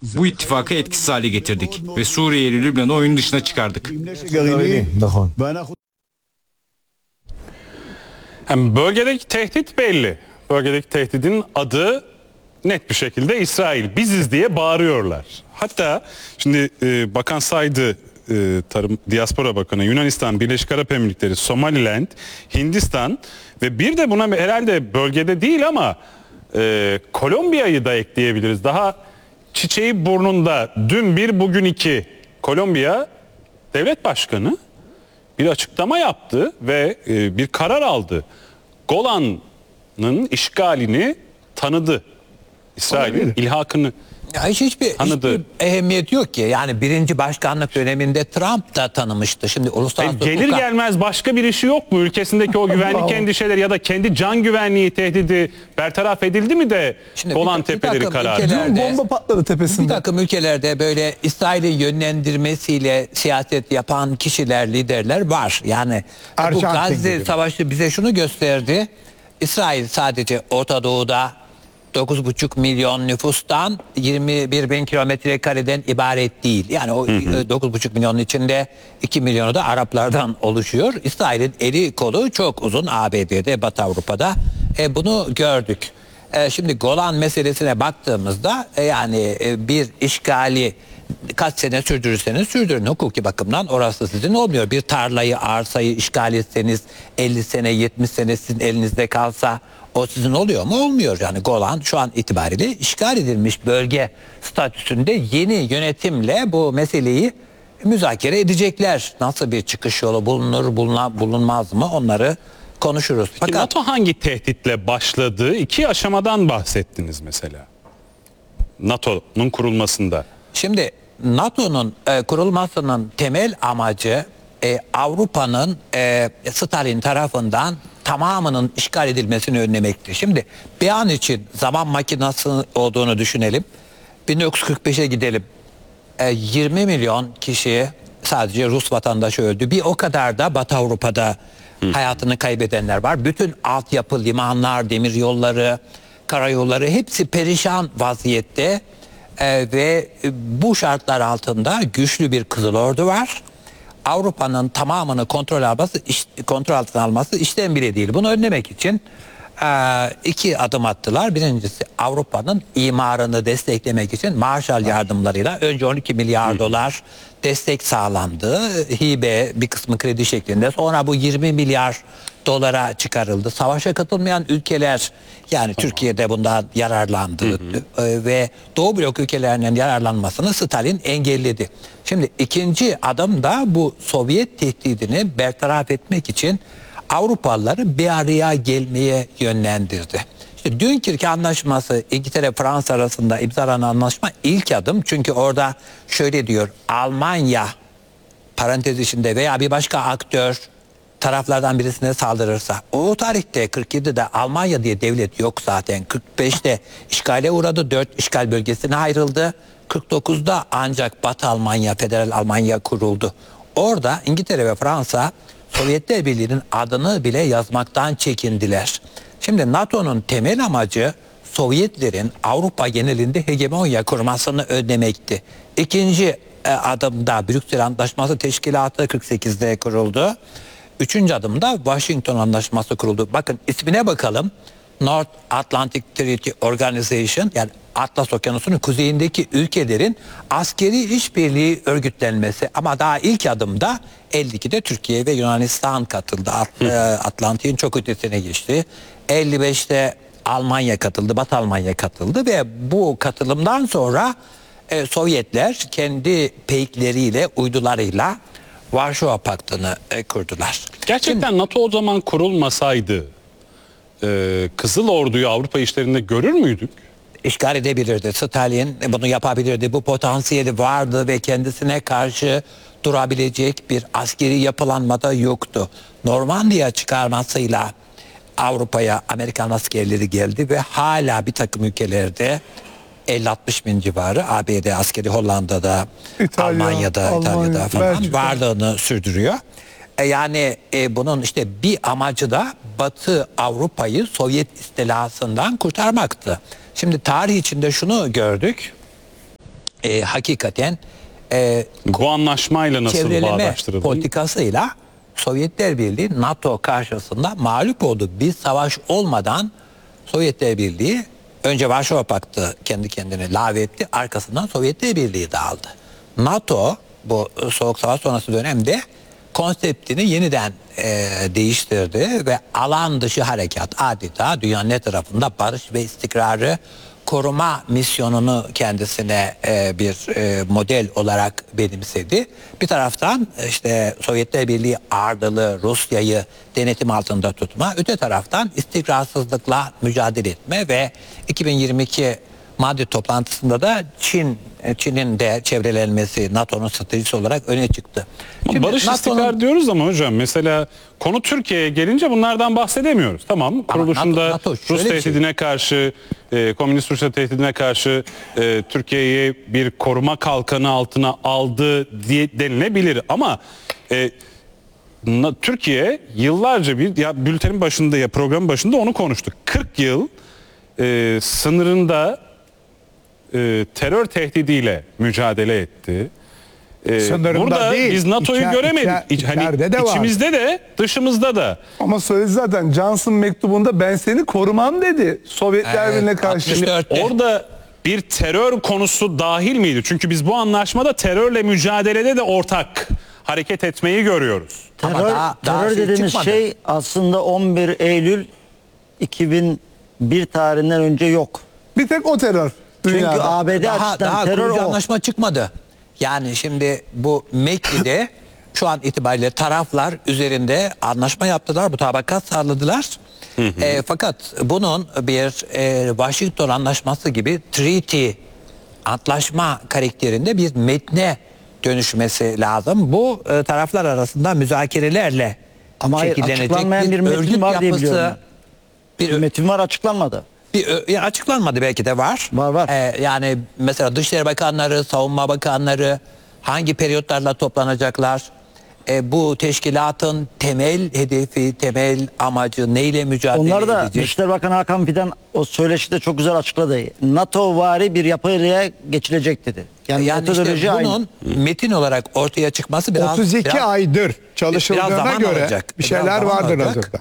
Bu ittifakı etkisiz hale getirdik ve Suriye ile Lübnan'ı oyun dışına çıkardık. Yani bölgedeki tehdit belli. Bölgedeki tehdidin adı net bir şekilde İsrail. Biziz diye bağırıyorlar. Hatta şimdi bakan saydı, Tarım Diaspora Bakanı, Yunanistan, Birleşik Arap Emirlikleri, Somaliland, Hindistan ve bir de buna herhalde bölgede değil ama Kolombiya'yı da ekleyebiliriz. Daha çiçeği burnunda, dün bir bugün iki. Kolombiya devlet başkanı bir açıklama yaptı ve bir karar aldı. Golan'ın işgalini tanıdı. İsrail'in ilhakını Ya hiçbir ehemmiyet yok ki. Yani birinci başkanlık döneminde Trump da tanımıştı. Şimdi uluslararası gelir gelmez başka bir işi yok mu? Ülkesindeki o güvenlik endişeleri ya da kendi can güvenliği tehdidi bertaraf edildi mi de Şimdi Golan Tepeleri kararı? Bomba patladı tepesinde. Bir takım ülkelerde böyle İsrail'in yönlendirmesiyle siyaset yapan kişiler, liderler var. Yani bu Arjantin Gazze gibi. Savaşı bize şunu gösterdi. İsrail sadece Orta Doğu'da 9,5 milyon nüfustan 21 bin kilometre kareden ibaret değil. Yani o 9,5 milyonun içinde 2 milyonu da Araplardan oluşuyor. İsrail'in eli kolu çok uzun ABD'de, Batı Avrupa'da. Bunu gördük. Şimdi Golan meselesine baktığımızda bir işgali kaç sene sürdürürseniz sürdürün, hukuki bakımdan orası sizin olmuyor. Bir tarlayı, arsayı işgal etseniz 50 sene 70 sene sizin elinizde kalsa o sizin oluyor mu? Olmuyor. Yani Golan şu an itibariyle işgal edilmiş bölge statüsünde. Yeni yönetimle bu meseleyi müzakere edecekler. Nasıl bir çıkış yolu bulunmaz mı, onları konuşuruz. Fakat NATO hangi tehditle başladı? İki aşamadan bahsettiniz mesela. NATO'nun kurulmasında. Şimdi NATO'nun kurulmasının temel amacı Avrupa'nın Stalin tarafından tamamının işgal edilmesini önlemekti. Şimdi bir an için zaman makinesi olduğunu düşünelim. 1945'e gidelim. 20 milyon kişi sadece Rus vatandaşı öldü. Bir o kadar da Batı Avrupa'da hayatını kaybedenler var. Bütün altyapı, limanlar, demiryolları, karayolları hepsi perişan vaziyette. Ve bu şartlar altında güçlü bir Kızıl Ordu var. Avrupa'nın tamamını kontrol altına alması işten bile değil. Bunu önlemek için iki adım attılar. Birincisi, Avrupa'nın imarını desteklemek için Marshall yardımlarıyla önce 12 milyar dolar destek sağlandı. Hibe bir kısmı kredi şeklinde. Sonra bu 20 milyar dolara çıkarıldı. Savaşa katılmayan ülkeler, yani Türkiye'de bundan yararlandı ve Doğu blok ülkelerinin yararlanmasını Stalin engelledi. Şimdi ikinci adım da bu Sovyet tehdidini bertaraf etmek için Avrupalıları bir araya gelmeye yönlendirdi. İşte Dünkirk Anlaşması, İngiltere-Fransa arasında imzalanan anlaşma ilk adım. Çünkü orada şöyle diyor: Almanya parantez içinde veya bir başka aktör taraflardan birisine saldırırsa, o tarihte 47'de Almanya diye devlet yok zaten. 45'te işgale uğradı, 4 işgal bölgesine ayrıldı. 49'da ancak Batı Almanya, Federal Almanya kuruldu. Orada İngiltere ve Fransa Sovyetler Birliği'nin adını bile yazmaktan çekindiler. Şimdi NATO'nun temel amacı Sovyetlerin Avrupa genelinde hegemonya kurmasını önlemekti. İkinci adımda Brüksel Antlaşması Teşkilatı 48'de kuruldu. Üçüncü adımda Washington Anlaşması kuruldu. Bakın ismine bakalım. North Atlantic Treaty Organization, yani Atlas Okyanusu'nun kuzeyindeki ülkelerin askeri işbirliği örgütlenmesi. Ama daha ilk adımda 52'de Türkiye ve Yunanistan katıldı. Atlantik'in çok ötesine geçti. 55'te Almanya katıldı, Batı Almanya katıldı ve bu katılımdan sonra Sovyetler kendi peykleriyle, uydularıyla Varşova Paktı'nı kurdular. Gerçekten NATO o zaman kurulmasaydı Kızıl Ordu'yu Avrupa işlerinde görür müydük? İşgal edebilirdi. Stalin bunu yapabilirdi. Bu potansiyeli vardı ve kendisine karşı durabilecek bir askeri yapılanmada yoktu. Normandiya çıkarmasıyla Avrupa'ya Amerikan askerleri geldi ve hala bir takım ülkelerde 50-60 bin civarı, ABD askeri, Hollanda'da, İtalya'da falan Belçika varlığını sürdürüyor. Bunun işte bir amacı da Batı Avrupa'yı Sovyet istilasından kurtarmaktı. Şimdi tarih içinde şunu gördük. hakikaten Bu anlaşmayla nasıl çevreleme bağdaştırıldı? politikasıyla Sovyetler Birliği NATO karşısında mağlup oldu. Bir savaş olmadan Sovyetler Birliği önce Varşova Paktı kendi kendine lağvetti, arkasından Sovyetler Birliği dağıldı. NATO bu Soğuk Savaş sonrası dönemde konseptini yeniden değiştirdi ve alan dışı harekat adeta dünyanın ne tarafında barış ve istikrarı koruma misyonunu kendisine bir model olarak benimsedi. Bir taraftan işte Sovyetler Birliği ağırlığı Rusya'yı denetim altında tutma, öte taraftan istikrarsızlıkla mücadele etme ve 2022 Madrid toplantısında da Çin'in de çevrelenmesi NATO'nun stratejisi olarak öne çıktı. Barış istikrar diyoruz ama hocam mesela konu Türkiye'ye gelince bunlardan bahsedemiyoruz. Tamam, kuruluşunda NATO Rus tehdidine karşı, Komünist Rusya tehdidine karşı Türkiye'yi bir koruma kalkanı altına aldı diye denilebilir. Ama Türkiye yıllarca bültenin başında ya programın başında onu konuştuk. 40 yıl sınırında terör tehdidiyle mücadele etti. Burada değil, biz NATO'yu göremedik. içeride de var. İçimizde de dışımızda da. Ama söyledi zaten Johnson mektubunda ben seni korumam dedi Sovyetler Birliği'ne karşı. 64'te. Orada bir terör konusu dahil miydi? Çünkü biz bu anlaşmada terörle mücadelede de ortak hareket etmeyi görüyoruz. Ama daha Terör şey dediğimiz çıkmadı. şey aslında 11 Eylül 2001 tarihinden önce yok. Bir tek o terör Çünkü dünyada. ABD Daha açısından terör kurucu o. anlaşma çıkmadı. Yani şimdi bu Mekke'de şu an itibariyle taraflar üzerinde anlaşma yaptılar, mutabakat sağladılar. Fakat bunun bir Washington Anlaşması gibi treaty, antlaşma karakterinde bir metne dönüşmesi lazım. Bu taraflar arasında müzakerelerle Ama hayır, şekillenecek açıklanmayan bir metin örgüt var diye yapısı, biliyorum bir Metin var, açıklanmadı. ya açıklanmadı, belki de var. Var. Yani mesela Dışişleri Bakanları, Savunma Bakanları hangi periyotlarla toplanacaklar? Bu teşkilatın temel hedefi, temel amacı neyle mücadele Onlar da edecek? Dışişleri Bakanı Hakan Fidan o söyleşide çok güzel açıkladı. NATO vari bir yapıya geçilecek dedi. Yani Yani metodoloji işte aynı. bunun metin olarak ortaya çıkması biraz 32 aydır biraz çalışıldığına zaman göre alacak. bir Biraz şeyler zaman vardır alacak. hazırda.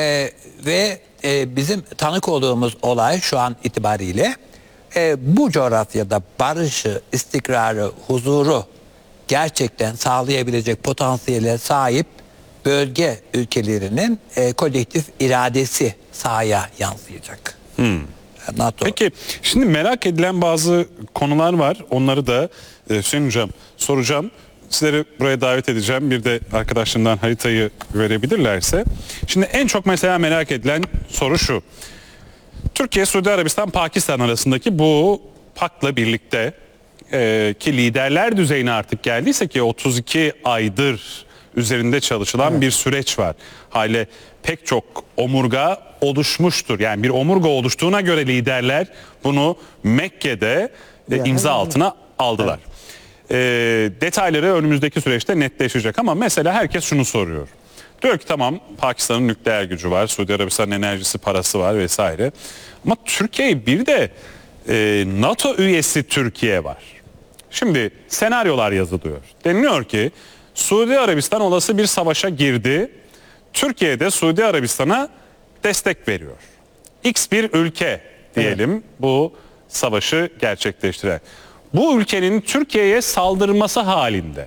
Ve bizim tanık olduğumuz olay şu an itibariyle bu coğrafyada barışı, istikrarı, huzuru gerçekten sağlayabilecek potansiyele sahip bölge ülkelerinin kolektif iradesi sahaya yansıyacak. NATO. Peki şimdi merak edilen bazı konular var. Onları da Hüseyin Hocam soracağım. Sizleri buraya davet edeceğim. Bir de arkadaşlarımdan haritayı verebilirlerse. Şimdi en çok mesela merak edilen soru şu. Türkiye, Suudi Arabistan, Pakistan arasındaki bu paktla birlikte ki liderler düzeyine artık geldiyse ki 32 aydır üzerinde çalışılan bir süreç var. Hale pek çok omurga oluşmuştur. Yani bir omurga oluştuğuna göre liderler bunu Mekke'de imza altına aldılar. Detayları önümüzdeki süreçte netleşecek ama mesela herkes şunu soruyor. Diyor ki tamam, Pakistan'ın nükleer gücü var, Suudi Arabistan'ın enerjisi, parası var vesaire. Ama Türkiye bir de NATO üyesi Türkiye var. Şimdi senaryolar yazılıyor. Deniliyor ki Suudi Arabistan olası bir savaşa girdi. Türkiye de Suudi Arabistan'a destek veriyor. X bir ülke diyelim bu savaşı gerçekleştiren. Bu ülkenin Türkiye'ye saldırması halinde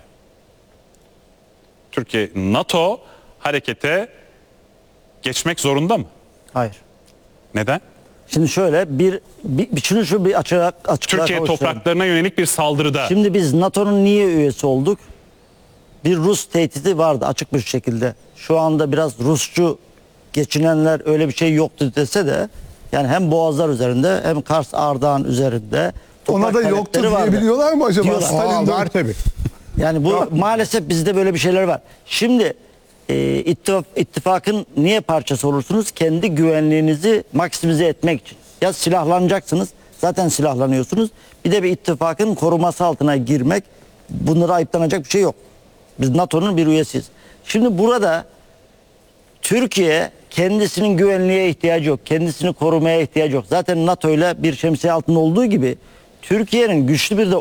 Türkiye NATO harekete geçmek zorunda mı? Hayır. Neden? Şimdi şöyle şunu bir açıklığa Türkiye kavuşturayım. topraklarına yönelik bir saldırıda. Şimdi biz NATO'nun niye üyesi olduk? Bir Rus tehdidi vardı açık bir şekilde. Şu anda biraz Rusçu geçinenler öyle bir şey yoktu dese de yani hem Boğazlar üzerinde hem Kars Ardahan üzerinde Ona da toprak yoktu kaynakları vardı. diyebiliyorlar mı acaba? Diyorlar. Stalin var tabii. Yani bu maalesef bizde böyle bir şeyler var. Şimdi ittifakın niye parçası olursunuz? Kendi güvenliğinizi maksimize etmek için. Ya silahlanacaksınız, zaten silahlanıyorsunuz. Bir de bir ittifakın koruması altına girmek, bunlara ayıplanacak bir şey yok. Biz NATO'nun bir üyesiyiz. Şimdi burada Türkiye kendisinin güvenliğe ihtiyacı yok. Kendisini korumaya ihtiyacı yok. Zaten NATO ile bir şemsiye altında olduğu gibi Türkiye'nin güçlü bir de